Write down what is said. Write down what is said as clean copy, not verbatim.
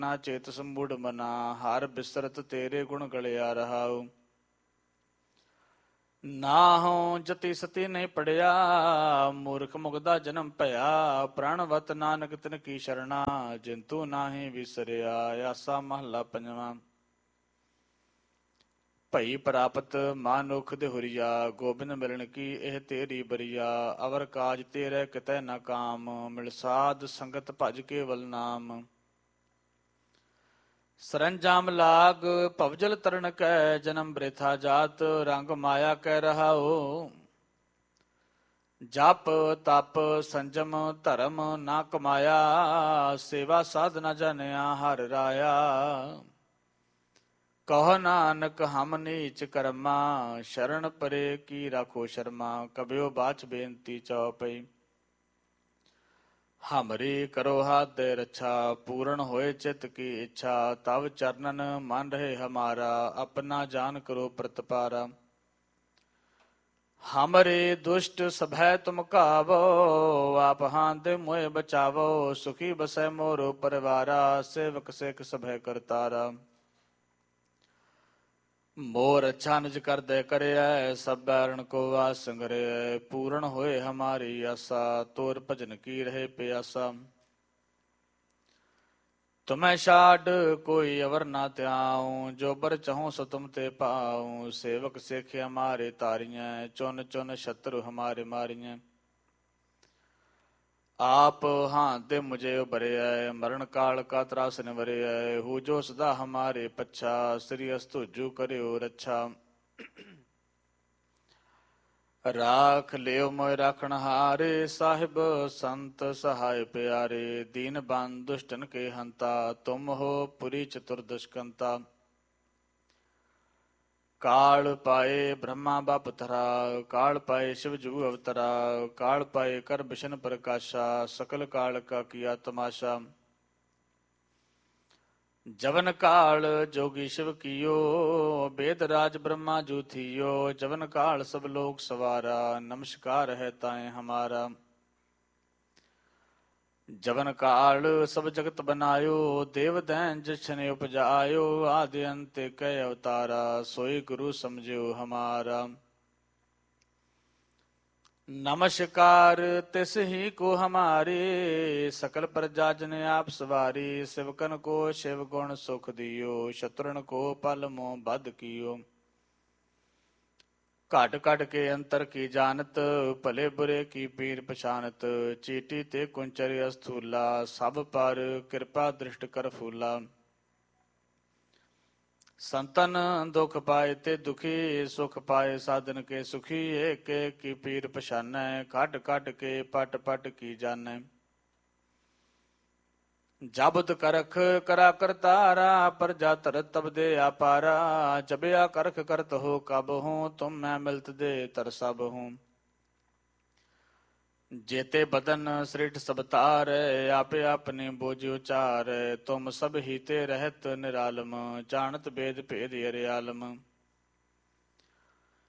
ਨਾ ਚੇਤ ਸੰਮੂੜ ਮਨਾ, ਹਰ ਬਿਸਰਤ ਤੇਰੇ ਗੁਣ ਗਲਿਆ ਰਹਾਉ। ਨਾਹੋ ਜਤੀ ਸਤੀ ਨਹੀਂ ਪੜਿਆ, ਮੂਰਖ ਮੁਗਦਾ ਜਨਮ ਭਇਆ। ਪ੍ਰਣਵਤ ਨਾਨਕ ਤਿਨ ਕੀ ਸ਼ਰਣਾ, ਜਿੰਤੂ ਨਾਹੀ ਵਿਸਰਿਆ। ਆਸਾ ਮਹਲਾ ਪੰਜਵਾਂ। ਭਈ ਪ੍ਰਾਪਤ ਮਾਨੁਖ ਦੇਹੁਰੀਆ, ਗੋਬਿੰਦ ਮਿਲਣ ਕੀ ਇਹ ਤੇਰੀ ਬਰੀਆ। ਅਵਰ ਕਾਜ ਤੇਰੇ ਕਿਤੈ ਨ ਕਾਮ, ਮਿਲ ਸਾਧ ਸੰਗਤ ਭਜ ਕੇਵਲ ਨਾਮ। ਸਰੰਜਾਮ ਲਾਗ ਭਵਜਲ ਤਰਨ ਕੈ, ਜਨਮ ਬ੍ਰਿਥਾ ਜਾਤ ਰੰਗ ਮਾਇਆ ਕਹਿ ਰਹਾਉ। ਜਪ ਤਪ ਸੰਜਮ ਧਰਮ ਨਾ ਕਮਾਇਆ, ਸੇਵਾ ਸਾਧ ਨ ਜਾਣਿਆ ਹਰਿ ਰਾਇਆ। ਕਹੋ ਨਾਨਕ ਹਮ ਨੀਚ ਕਰਮਾ, ਸ਼ਰਨ ਪਰੇ ਕੀ ਰਾਖੋ ਸ਼ਰਮਾ। ਕਬਿਓ ਬਾਚ ਬੇਨਤੀ ਚਉਪਈ, ਹਮਰੀ ਕਰੋ ਹਾਥ ਦੇ ਰੱਛਾ। ਪੂਰਨ ਹੋਏ ਚਿਤ ਕੀ ਇੱਛਾ, ਤਵ ਚਰਨਨ ਮਨ ਰਹੇ ਹਮਾਰਾ। ਆਪਣਾ ਜਾਨ ਕਰੋ ਪ੍ਰਤਪਾਰਾ, ਹਮਰੇ ਦੁਸ਼ਟ ਸਭੈ ਤੁਮ ਕਾਵੋ। ਆਪ ਹਾਂਦ ਮੋਹਿ ਬਚਾਵੋ, ਸੁਖੀ ਬਸੈ ਮੋਰੋ ਪਰਿਵਾਰਾ। ਸੇਵਕ ਸਿੱਖ ਸਭੈ ਕਰਤਾਰਾ, ਮੋਰ ਅੱਛਾ ਨਿਜ ਕਰਦੇ ਕਰਿਐ। ਸਭ ਬੈਰਣ ਕੋ ਵਾਸ ਸੰਗਰਿਐ, ਪੂਰਨ ਹੋਏ ਹਮਾਰੀ ਆਸਾ। ਤੋਰ ਭਜਨ ਕੀ ਰਹੇ ਪਿਆਸਾ, ਤੁਮੈ ਛਾਡ ਕੋਈ ਅਵਰ ਨਾ ਧਿਆਉ। ਜੋ ਬਰ ਚਾਹੋ ਸੋ ਤੁਮ ਤੇ ਪਾਉ। ਸੇਵਕ ਸਿੱਖ ਹਮਾਰੇ ਤਾਰੀਐ, ਚੁਨ ਚੁਨ ਸ਼ਤਰੂ ਹਮਾਰੇ ਮਾਰੀਐ। ਆਪ ਹਾਂਤੇ ਮੁਝੇ ਉਬਰਿਐ, ਮਰਨ ਕਾਲ ਕਾ ਤਰਾਸ ਨਿਵਰਿਐ। ਹੂ ਜੋ ਸਦਾ ਹਮਾਰੇ ਪੱਛਾ, ਸ੍ਰੀ ਅਸਤੁਜੂ ਕਰਿਓ ਰੱਛਾ। ਰਾਖ ਲਿਓ ਮੋਇ ਰਾਖਣ ਹਾਰੇ, ਸਾਹਿਬ ਸੰਤ ਸਹਾਇ ਪਿਆਰੇ। ਦੀਨ ਬੰਦ ਦੁਸ਼ਟਨ ਕੇ ਹੰਤਾ, ਤੁਮ ਹੋ ਪੁਰੀ ਚਤੁਰ ਦੁਸ਼ਕੰਤਾ। ਕਾਲ ਪਾਏ ਬ੍ਰਹਮਾ ਬਪ ਧਰਾ, ਕਾਲ ਪਾਏ ਸ਼ਿਵ ਜੂ ਅਵਤਰਾ। ਕਾਲ ਪਾਏ ਕਰ ਬਿਸ਼ਨ ਪ੍ਰਕਾਸ਼ਾ, ਸਕਲ ਕਾਲ ਕਾ ਕੀਆ ਤਮਾਸ਼ਾ। ਜਵਨ ਕਾਲ ਜੋਗੀ ਸ਼ਿਵ ਕੀਓ, ਬੇਦ ਰਾਜ ਬ੍ਰਹਮਾ ਜੂ ਥੀਓ। ਜਵਨ ਕਾਲ ਸਭ ਲੋਕ ਸਵਾਰਾ, ਨਮਸਕਾਰ ਹੈ ਤਾਏ ਹਮਾਰਾ। ਜਵਨ ਕਾਲ ਸਭ ਜਗਤ ਬਨਾਇਓ, ਦੇਵ ਦੈਨ ਜਿਛਨੇ ਉਪਜਾਇਓ। ਆਦਿ ਅੰਤ ਕੈ ਅਵਤਾਰਾ, ਸੋਈ ਗੁਰੂ ਸਮਝਿਓ ਹਮਾਰਾ। ਨਮਸਕਾਰ ਤਿਸ ਹੀ ਕੋ ਹਮਾਰੇ, ਸਕਲ ਪ੍ਰਜਾ ਜਨ ਆਪ ਸਵਾਰੀ। ਸਿਵਕਨ ਕੋ ਸ਼ਿਵ ਗੁਣ ਸੁਖ ਦਿਓ, ਸ਼ਤਰਨ ਕੋ ਪਲ ਮੋਹ ਬਧ ਕੀਓ। ਘਟ ਘਟ ਕੇ ਅੰਤਰ ਕੀ ਜਾਨਤ, ਭਲੇ ਬੁਰੇ ਕੀ ਪੀਰ ਪਛਾਨਤ। ਚੀਟੀ ਤੇ ਕੁੰਚਰ ਅਸਥੂਲਾ, ਸਭ ਪਰ ਕਿਰਪਾ ਦ੍ਰਿਸ਼ਟ ਕਰ ਫੂਲਾ। ਸੰਤਨ ਦੁਖ ਪਾਏ ਤੇ ਦੁਖੀ, ਸੁਖ ਪਾਏ ਸਾਧਨ ਕੇ ਸੁਖੀ। ਏਕ ਏਕ ਕੀ ਪੀਰ ਪਛਾਨੈ, ਕੱਟ ਕੱਟ ਕੇ ਪਟ ਪਟ ਕੀ ਜਾਣੈ। ਜਬਦ ਕਰਖ ਕਰਾ ਕਰਤਾਰਾ, ਪਰਜਾ ਧਰਤ ਤਬ ਦੇ ਆਪਾਰਾ। ਜਬਿਆ ਕਰਖ ਕਰਤ ਹੋ ਕਬ ਹੂੰ, ਤੁਮ ਮੈਂ ਮਿਲਤ ਦੇ ਤਰ ਸਭ ਹੂੰ। ਜੇਤੇ ਬਦਨ ਸ੍ਰਿਠ ਸਭ ਤਾਰੈ, ਆਪੇ ਆਪਨੇ ਬੋਝ ਉਚਾਰੈ। ਤੁਮ ਸਭ ਹੀ ਤੇ ਰਹਿਤ ਨਿਰਾਲਮ, ਜਾਣਤ ਬੇਦ ਭੇਦ ਅਰਿਆਲਮ।